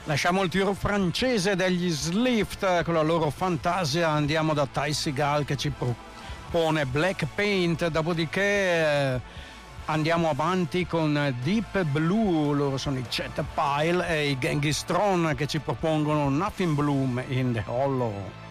Lasciamo il tiro francese degli Slift con la loro Fantasia, andiamo da Ty Segall che ci propone Black Paint, dopodiché andiamo avanti con Deep Blue, loro sono i Chet Pile e i Genghis Tron che ci propongono Nothing Bloom in the Hollow.